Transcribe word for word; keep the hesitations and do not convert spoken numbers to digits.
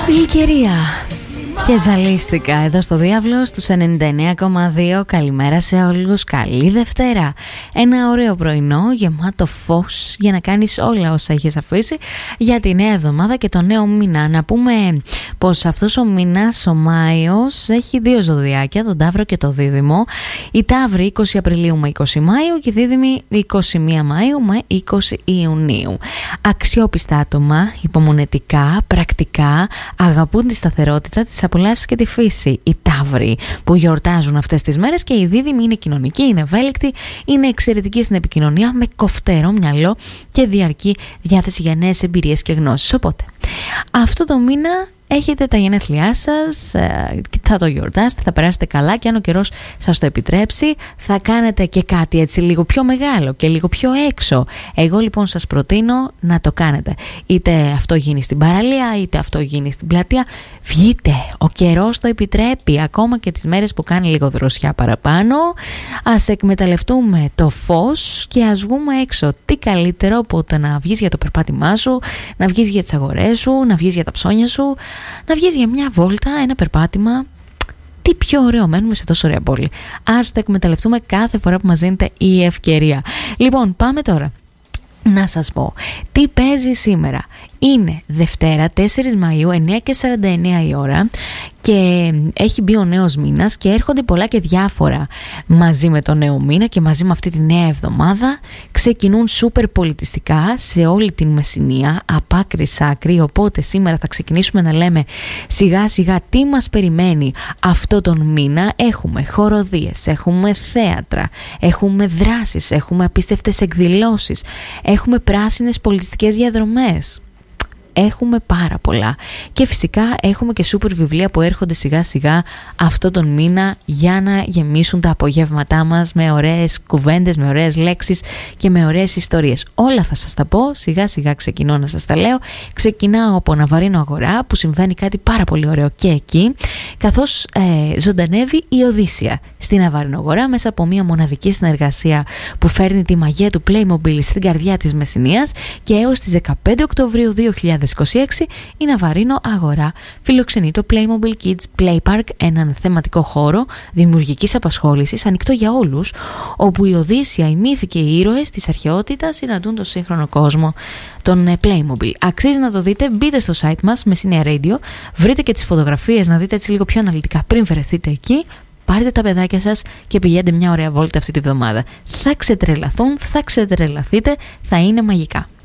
Γλυκερία και ζαλίστηκα εδώ στο Διάβλο στους ενενήντα εννέα κόμμα δύο. Καλημέρα σε όλους, καλή Δευτέρα. Ένα ωραίο πρωινό γεμάτο φως για να κάνεις όλα όσα έχεις αφήσει για τη νέα εβδομάδα και το νέο μήνα. Να πούμε πως αυτός ο μήνας, ο Μάιος, έχει δύο ζωδιάκια, τον Ταύρο και το Δίδυμο. Η Ταύρη είκοσι Απριλίου με είκοσι Μάιου και η Δίδυμη είκοσι μία Μάιου με είκοσι Ιουνίου. Αξιόπιστα άτομα, υπομονετικά, πρακτικά, αγαπούν τη σταθερότητα, τις απολαύσεις και τη φύση. Οι Ταύροι που γιορτάζουν αυτές τις μέρες, και οι Δίδυμοι είναι κοινωνικοί, είναι ευέλικτοι, είναι εξαιρετικοί στην επικοινωνία, με κοφτερό μυαλό και διαρκή διάθεση για νέες εμπειρίες και γνώσεις. Οπότε, αυτό το μήνα έχετε τα γενέθλιά σας, θα το γιορτάσετε, θα περάσετε καλά και αν ο καιρός σας το επιτρέψει θα κάνετε και κάτι έτσι λίγο πιο μεγάλο και λίγο πιο έξω. Εγώ λοιπόν σας προτείνω να το κάνετε. Είτε αυτό γίνει στην παραλία, είτε αυτό γίνει στην πλατεία. Βγείτε, ο καιρός το επιτρέπει, ακόμα και τις μέρες που κάνει λίγο δροσιά παραπάνω. Ας εκμεταλλευτούμε το φως και ας βγούμε έξω. Τι καλύτερο από το να βγεις για το περπάτημά σου, να βγεις για τις αγορές σου, να βγεις για τα ψώνια σου, να βγεις για μια βόλτα, ένα περπάτημα. Τι πιο ωραίο, μένουμε σε τόσο ωραία πόλη. Ας το εκμεταλλευτούμε κάθε φορά που μας δίνεται η ευκαιρία. Λοιπόν, πάμε τώρα να σας πω τι παίζει σήμερα. Είναι Δευτέρα τέσσερις Μαΐου, εννιά και σαράντα εννέα η ώρα, και έχει μπει ο νέος μήνας και έρχονται πολλά και διάφορα μαζί με το νέο μήνα και μαζί με αυτή τη νέα εβδομάδα. Ξεκινούν σούπερ πολιτιστικά σε όλη την Μεσσηνία, από άκρη σ' άκρη. Οπότε σήμερα θα ξεκινήσουμε να λέμε σιγά σιγά τι μας περιμένει αυτό τον μήνα. Έχουμε χοροδίες, έχουμε θέατρα, έχουμε δράσεις, έχουμε απίστευτες εκδηλώσεις, έχουμε πράσινες πολιτιστικές διαδρομές. Έχουμε πάρα πολλά και φυσικά έχουμε και σούπερ βιβλία που έρχονται σιγά σιγά αυτό τον μήνα για να γεμίσουν τα απογεύματά μας με ωραίες κουβέντες, με ωραίες λέξεις και με ωραίες ιστορίες. Όλα θα σας τα πω, σιγά σιγά ξεκινώ να σας τα λέω. Ξεκινάω από Ναβαρίνο Αγορά, που συμβαίνει κάτι πάρα πολύ ωραίο και εκεί, καθώς ε, ζωντανεύει η Οδύσσια στην Ναβαρίνο Αγορά μέσα από μια μοναδική συνεργασία που φέρνει τη μαγεία του Playmobil στην καρδιά της Μεσσηνίας, και έως τις δεκαπέντε Οκτωβρίου δύο χιλιάδες είκοσι έξι η Ναβαρίνο Αγορά φιλοξενεί το Playmobil Kids Play Park, έναν θεματικό χώρο δημιουργικής απασχόλησης ανοιχτό για όλους, όπου η Οδύσσια, οι μύθοι και οι ήρωες της αρχαιότητας συναντούν το σύγχρονο κόσμο των Playmobil. Αξίζει να το δείτε, μπείτε στο site μας Messinia Radio, βρείτε και τις φωτογραφίες να δείτε έτσι λίγο πιο αναλυτικά πριν βρεθείτε εκεί. Πάρτε τα παιδάκια σας και πηγαίνετε μια ωραία βόλτα αυτή τη βδομάδα. Θα ξετρελαθούν, θα ξετρελαθείτε, θα είναι μαγικά.